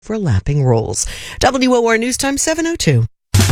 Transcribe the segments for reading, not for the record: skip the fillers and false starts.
for lapping rolls. WOR News Time 7:02.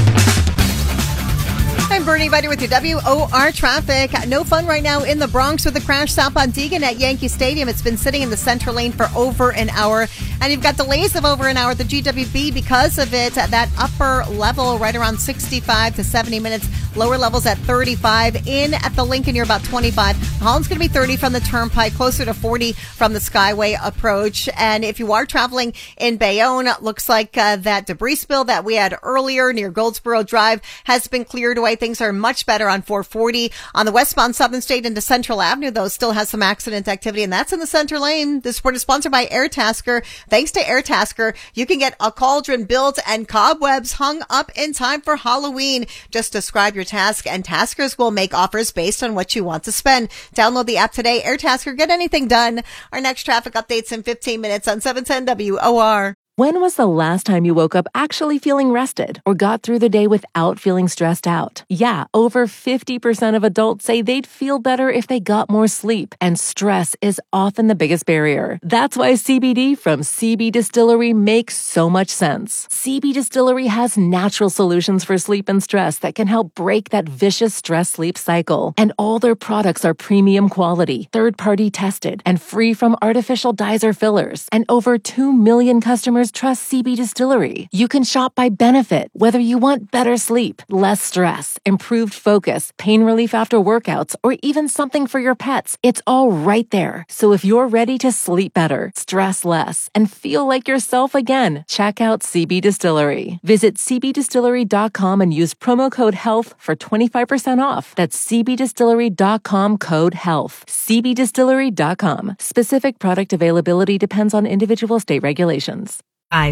I'm Bernie Butter with your WOR traffic. No fun right now in the Bronx with the crash stop on Deegan at Yankee Stadium. It's been sitting in the center lane for over an hour. And you've got delays of over an hour at the GWB because of it at that upper level, right around 65 to 70 minutes. Lower levels at 35. In at the Lincoln, you're about 25. Holland's going to be 30 from the Turnpike, closer to 40 from the Skyway approach. And if you are traveling in Bayonne, looks like that debris spill that we had earlier near Goldsboro Drive has been cleared away. Things are much better on 440. On the westbound Southern State into Central Avenue, though, still has some accident activity, and that's in the center lane. This report is sponsored by Airtasker. Thanks to Airtasker, you can get a cauldron built and cobwebs hung up in time for Halloween. Just describe your task, and Taskers will make offers based on what you want to spend. Download the app today. Airtasker, get anything done. Our next traffic updates in 15 minutes on 710 WOR. When was the last time you woke up actually feeling rested or got through the day without feeling stressed out? Yeah, over 50% of adults say they'd feel better if they got more sleep, and stress is often the biggest barrier. That's why CBD from CB Distillery makes so much sense. CB Distillery has natural solutions for sleep and stress that can help break that vicious stress-sleep cycle. And all their products are premium quality, third-party tested, and free from artificial dyes or fillers. And over 2 million customers trust CB Distillery. You can shop by benefit, whether you want better sleep, less stress, improved focus, pain relief after workouts, or even something for your pets. It's all right there. So if you're ready to sleep better, stress less, and feel like yourself again, check out CB Distillery. Visit cbdistillery.com and use promo code HEALTH for 25% off. That's cbdistillery.com code HEALTH. cbdistillery.com. Specific product availability depends on individual state regulations. I'm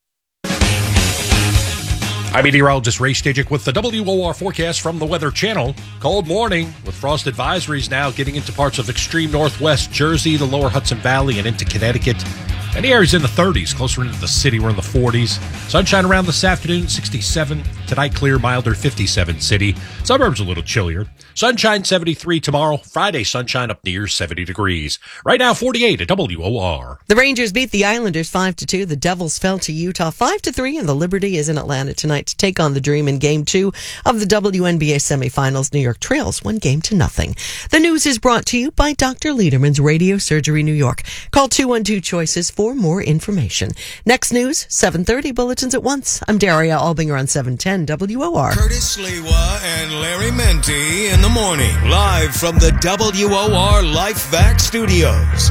meteorologist Ray Stajic with the WOR forecast from the Weather Channel. Cold morning with frost advisories now getting into parts of extreme northwest Jersey, the lower Hudson Valley, and into Connecticut. Many areas in the 30s, closer into the city, we're in the 40s. Sunshine around this afternoon, 67. Tonight, clear, milder, 57 city. Suburbs a little chillier. Sunshine, 73 tomorrow. Friday, sunshine up near 70 degrees. Right now, 48 at WOR. The Rangers beat the Islanders 5-2. The Devils fell to Utah 5-3, and the Liberty is in Atlanta tonight to take on the Dream in Game 2 of the WNBA semifinals. New York Trails 1-0. The news is brought to you by Dr. Lederman's Radio Surgery New York. Call 212-CHOICES for more information. Next news, 7:30 bulletins at once. I'm Daria Albinger on 710 WOR. Curtis Lewa and Larry Menti in the morning, live from the WOR LifeVac studios.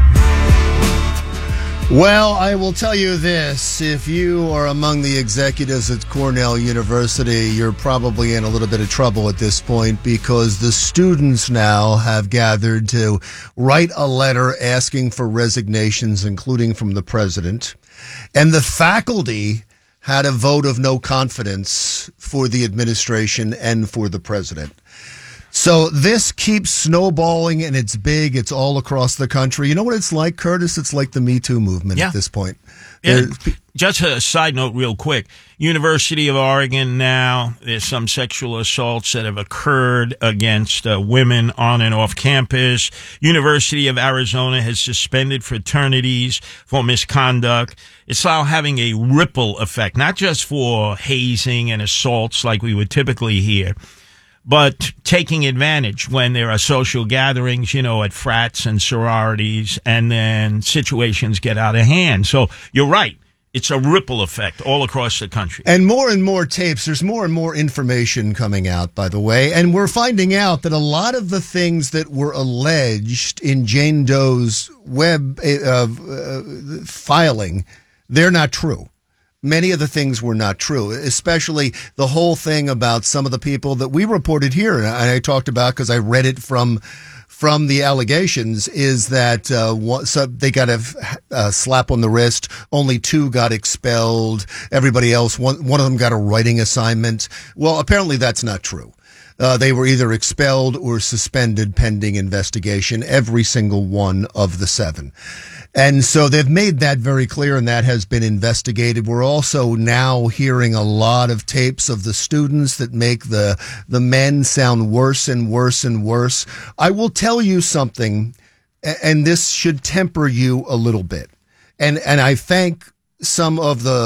Well, I will tell you this. If you are among the executives at Cornell University, you're probably in a little bit of trouble at this point, because the students now have gathered to write a letter asking for resignations, including from the president. And the faculty had a vote of no confidence for the administration and for the president. So this keeps snowballing, and it's big. It's all across the country. You know what it's like, Curtis? It's like the Me Too movement at this point. Just a side note real quick. University of Oregon now, there's some sexual assaults that have occurred against women on and off campus. University of Arizona has suspended fraternities for misconduct. It's now having a ripple effect, not just for hazing and assaults like we would typically hear, but taking advantage when there are social gatherings, at frats and sororities, and then situations get out of hand. So you're right. It's a ripple effect all across the country. And more tapes. There's more and more information coming out, by the way. And we're finding out that a lot of the things that were alleged in Jane Doe's web filing, they're not true. Many of the things were not true, especially the whole thing about some of the people that we reported here, and I talked about because I read it from the allegations, is that so they got a slap on the wrist. Only 2 got expelled. Everybody else, one of them got a writing assignment. Well, apparently that's not true. They were either expelled or suspended pending investigation, every single one of the 7. And so they've made that very clear, and that has been investigated. We're also now hearing a lot of tapes of the students that make the men sound worse and worse and worse. I will tell you something, and this should temper you a little bit. And I thank some of the